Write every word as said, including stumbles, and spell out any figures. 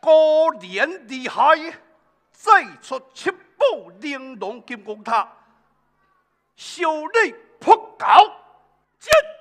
高廉厉害，再出七宝玲珑金刚塔，小李扑搞，进。